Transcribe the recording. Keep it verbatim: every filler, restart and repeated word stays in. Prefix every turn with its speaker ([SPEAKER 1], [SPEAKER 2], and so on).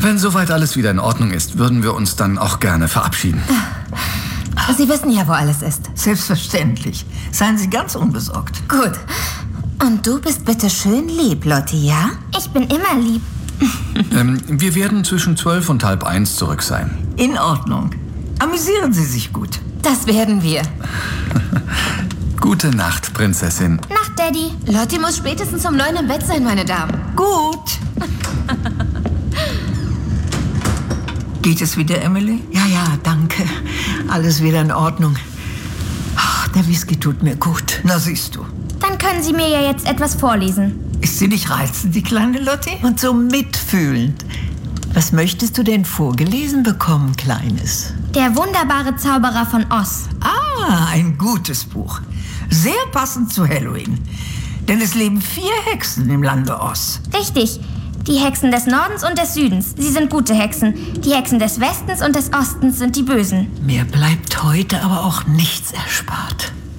[SPEAKER 1] Wenn soweit alles wieder in Ordnung ist, würden wir uns dann auch gerne verabschieden.
[SPEAKER 2] Sie wissen ja, wo alles ist.
[SPEAKER 3] Selbstverständlich. Seien Sie ganz unbesorgt.
[SPEAKER 2] Gut. Und du bist bitte schön lieb, Lotti, ja?
[SPEAKER 4] Ich bin immer lieb.
[SPEAKER 1] ähm, wir werden zwischen zwölf und halb eins zurück sein.
[SPEAKER 3] In Ordnung. Amüsieren Sie sich gut.
[SPEAKER 2] Das werden wir.
[SPEAKER 1] Gute Nacht, Prinzessin.
[SPEAKER 4] Nacht, Daddy.
[SPEAKER 2] Lotti muss spätestens um neun im Bett sein, meine Damen.
[SPEAKER 3] Gut. Geht es wieder, Emily?
[SPEAKER 5] Ja, ja, danke. Alles wieder in Ordnung. Ach, der Whisky tut mir gut.
[SPEAKER 3] Na, siehst du.
[SPEAKER 4] Dann können Sie mir ja jetzt etwas vorlesen.
[SPEAKER 3] Ist sie nicht reizend, die kleine Lotti?
[SPEAKER 5] Und so mitfühlend. Was möchtest du denn vorgelesen bekommen, Kleines?
[SPEAKER 4] Der wunderbare Zauberer von Oz.
[SPEAKER 3] Ah, ein gutes Buch. Sehr passend zu Halloween. Denn es leben vier Hexen im Lande Oz.
[SPEAKER 4] Richtig. Die Hexen des Nordens und des Südens. Sie sind gute Hexen. Die Hexen des Westens und des Ostens sind die Bösen.
[SPEAKER 5] Mir bleibt heute aber auch nichts erspart.